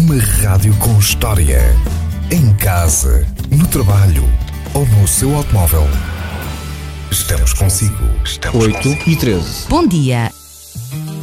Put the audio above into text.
Uma rádio com história. Em casa, no trabalho ou no seu automóvel. Estamos consigo. 8h13. Bom dia.